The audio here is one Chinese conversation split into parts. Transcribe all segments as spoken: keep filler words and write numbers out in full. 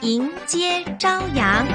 迎接朝阳。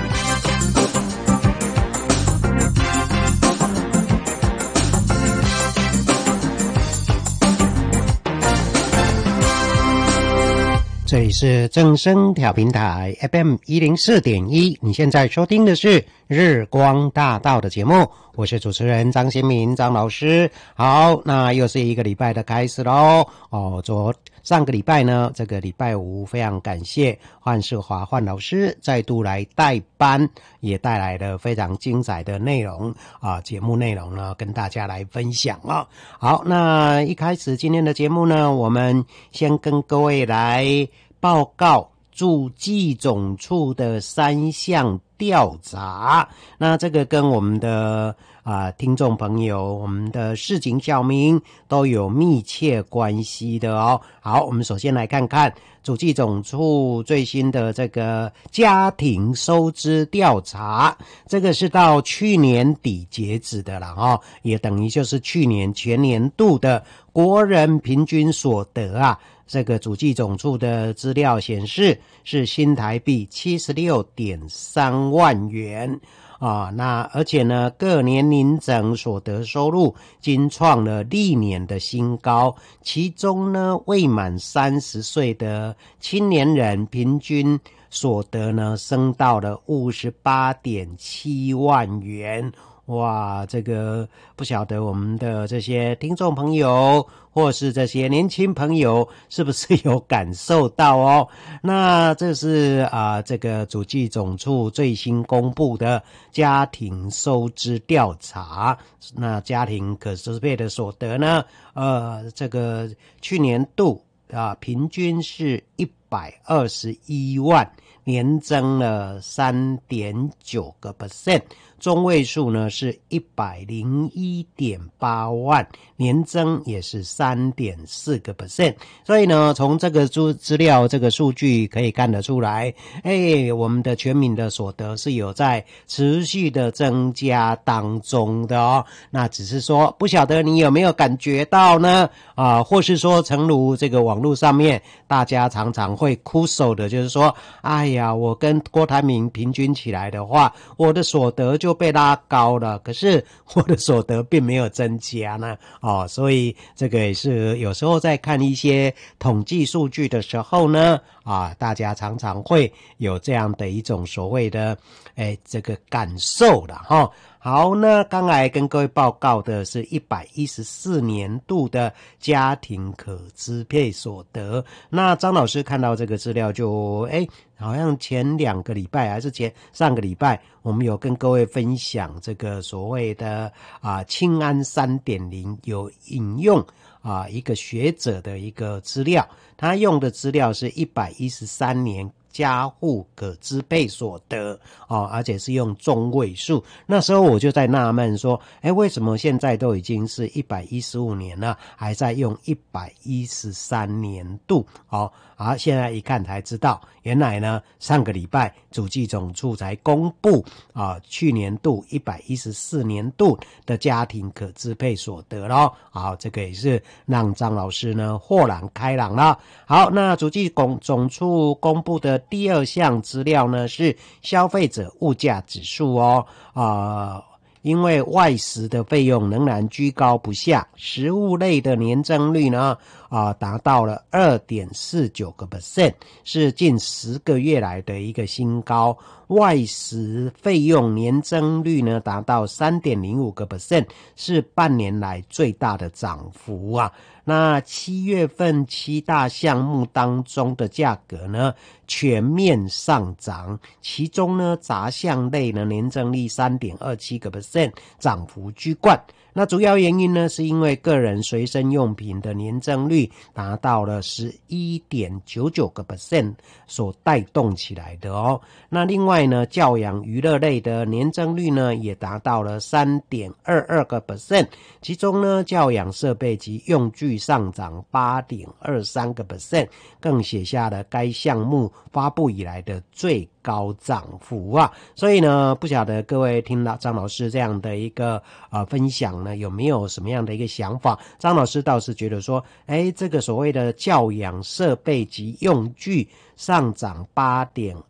这里是正声调频台 F M 一零四点一， 你现在收听的是日光大道的节目，我是主持人张新民张老师。好，那又是一个礼拜的开始咯哦，昨上个礼拜呢，这个礼拜五非常感谢范世华范老师再度来代班，也带来了非常精彩的内容啊，节目内容呢跟大家来分享哦。好，那一开始今天的节目呢，我们先跟各位来报告驻技总处的三项调查。那这个跟我们的啊、呃、听众朋友，我们的市井小民都有密切关系的哦。好，我们首先来看看主计总处最新的这个家庭收支调查，这个是到去年底截止的啦哦，也等于就是去年全年度的国人平均所得啊。这个主计总处的资料显示是新台币 七十六点三万元啊，那而且呢，各年龄层所得收入均创了历年的新高，其中呢，未满三十岁的青年人平均所得呢，升到了 五十八点七万元。哇，这个不晓得我们的这些听众朋友或是这些年轻朋友是不是有感受到哦？那这是啊、呃，这个主计总处最新公布的家庭收支调查。那家庭可支配的所得呢？呃，这个去年度啊，平均是一百二十一万，年增了 三点九个百分点。中位数呢是 一百零一点八万，年增也是 三点四个百分点。所以呢，从这个资料这个数据可以看得出来，哎，我们的全民的所得是有在持续的增加当中的哦。那只是说不晓得你有没有感觉到呢？啊，或是说诚如这个网络上面大家常常会哭手的，就是说，哎呀，我跟郭台铭平均起来的话，我的所得就被拉高了，可是我的所得并没有增加呢。哦，所以这个也是有时候在看一些统计数据的时候呢，啊，大家常常会有这样的一种所谓的，哎，这个感受啦哈。好，那刚才跟各位报告的是一百一十四年度的家庭可支配所得。那张老师看到这个资料就，诶，好像前两个礼拜还是前上个礼拜，我们有跟各位分享这个所谓的啊青安 三点零， 有引用啊一个学者的一个资料，他用的资料是一百一十三年家户可支配所得哦，而且是用中位数。那时候我就在纳闷说，诶，为什么现在都已经是一百一十五年了，还在用一百一十三年度？哦，啊，现在一看才知道，原来呢，上个礼拜主计总处才公布啊，去年度一百一十四年度的家庭可支配所得咯。好，这个也是让张老师呢豁然开朗了。好，那主计总处公布的第二项资料呢是消费者物价指数哦，啊、呃，因为外食的费用仍然居高不下，食物类的年增率呢啊、呃、达到了 二点四九个百分点，是近十个月来的一个新高。外食费用年增率呢达到 三点零五个百分点，是半年来最大的涨幅啊。那七月份七大项目当中的价格呢全面上涨，其中呢杂项类呢年增率 三点二七个百分点，涨幅居冠。那主要原因呢是因为个人随身用品的年增率达到了 十一点九九个百分点所带动起来的哦。那另外呢教养娱乐类的年增率呢也达到了 三点二二个百分点，其中呢教养设备及用具上涨 八点二三个百分点，更写下了该项目发布以来的最高涨幅啊。所以呢不晓得各位听到张老师这样的一个呃分享呢有没有什么样的一个想法？张老师倒是觉得说，诶，这个所谓的教养设备及用具上涨 八点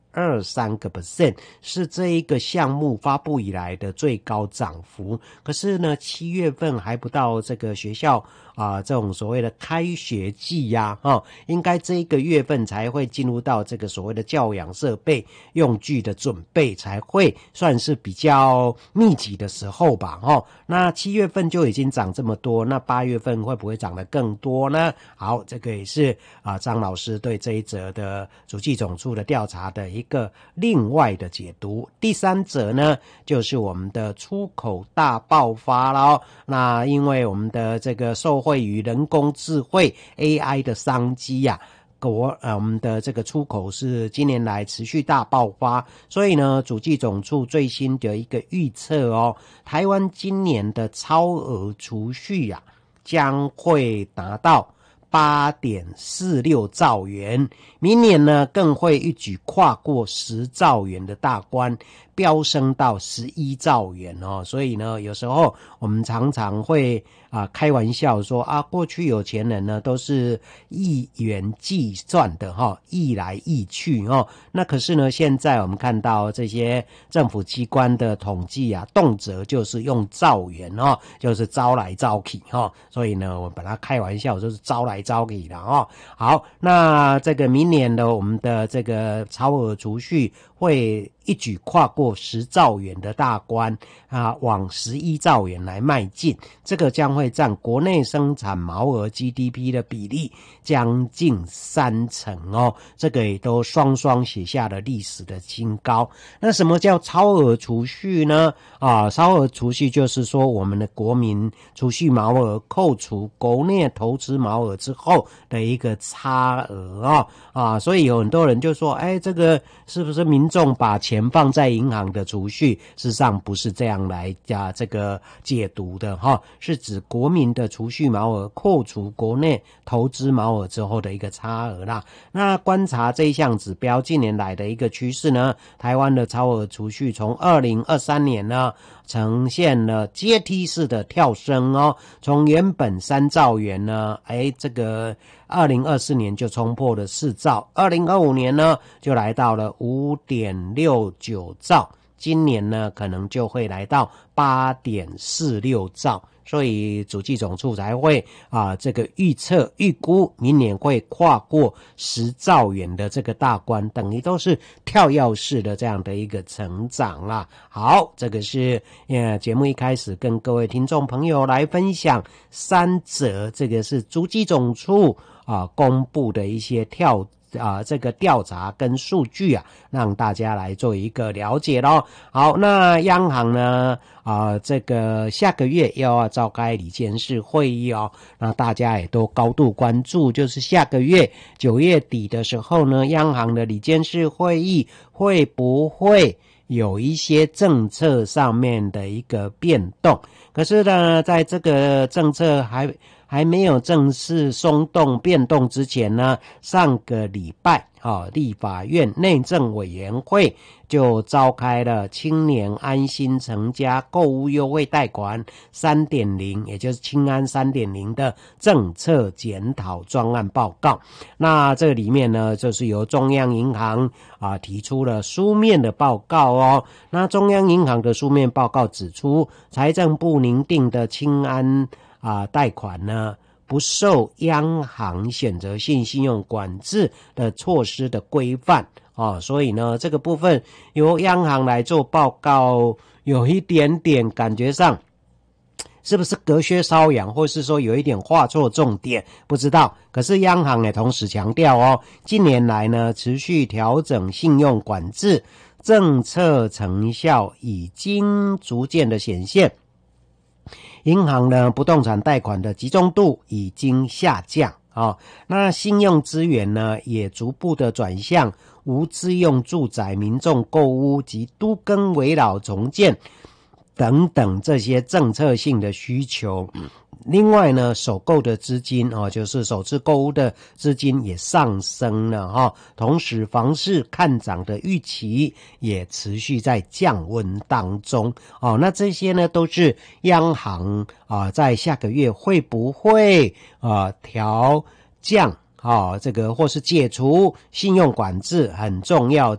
二三个 percent， 是这一个项目发布以来的最高涨幅。可是呢，七月份还不到这个学校啊、呃，这种所谓的开学季呀、啊，哦，应该这一个月份才会进入到这个所谓的教养设备用具的准备，才会算是比较密集的时候吧，哦，那七月份就已经涨这么多，那八月份会不会涨得更多呢？好，这个也是啊、呃，张老师对这一则的主计总处的调查的一个另外的解读。第三则呢，就是我们的出口大爆发咯。那因为我们的这个受惠于人工智慧 A I 的商机呀、啊。国呃，我们的这个出口是今年来持续大爆发，所以呢，主计总处最新的一个预测哦，台湾今年的超额储蓄啊，将会达到八点四六兆元，明年呢更会一举跨过十兆元的大关，飙升到十一兆元哦。所以呢，有时候我们常常会啊开玩笑说啊，过去有钱人呢都是亿元计算的哈、哦，亿来亿去哦。那可是呢，现在我们看到这些政府机关的统计啊，动辄就是用兆元哦，就是招来招去哈、哦。所以呢，我把它开玩笑就是招来招去的哦。好，那这个明年的我们的这个超额储蓄会一举跨过十兆元的大关啊，往十一兆元来迈进，这个将会占国内生产毛额 G D P 的比例将近三成哦，这个也都双双写下了历史的新高。那什么叫超额储蓄呢？啊，超额储蓄就是说我们的国民储蓄毛额扣除国内投资毛额之后的一个差额哦啊，所以有很多人就说，哎，这个是不是民众把钱放在银行的储蓄？事实上不是这样来啊这个解读的哈、哦，是指国民的储蓄毛额扣除国内投资毛额之后的一个差额啦。那观察这一项指标近年来的一个趋势呢，台湾的超额储蓄从二零二三年呢呈现了阶梯式的跳升哦，从原本三兆元呢，哎，这个二零二四年就冲破了四兆，二零二五年呢就来到了五点六九兆，今年呢可能就会来到八点四六兆。所以主计总处才会啊这个预测预估明年会跨过十兆元的这个大关，等于都是跳跃式的这样的一个成长啦。好，这个是呃节目一开始跟各位听众朋友来分享三则，这个是主计总处啊公布的一些跳啊，这个调查跟数据啊，让大家来做一个了解咯。好，那央行呢啊，这个下个月又要召开理监事会议哦，那大家也都高度关注，就是下个月九月底的时候呢，央行的理监事会议会不会有一些政策上面的一个变动？可是呢，在这个政策还还没有正式松动变动之前呢，上个礼拜啊，立法院内政委员会就召开了青年安心成家购屋优惠贷款 三点零， 也就是青安 三点零 的政策检讨专案报告。那这里面呢，就是由中央银行啊提出了书面的报告哦。那中央银行的书面报告指出，财政部拟定的青安啊贷款呢，不受央行选择性信用管制的措施的规范哦，所以呢，这个部分由央行来做报告，有一点点感觉上是不是隔靴搔痒，或是说有一点画错重点，不知道。可是央行也同时强调哦，近年来呢，持续调整信用管制，政策成效已经逐渐的显现。银行呢，不动产贷款的集中度已经下降哦，那信用资源呢，也逐步的转向无自用住宅民众购屋及都更危老重建等等这些政策性的需求。另外呢，首购的资金哦，就是首次购屋的资金也上升了哈、哦，同时房市看涨的预期也持续在降温当中哦。那这些呢，都是央行啊，在下个月会不会啊调降啊、哦，这个或是解除信用管制很重要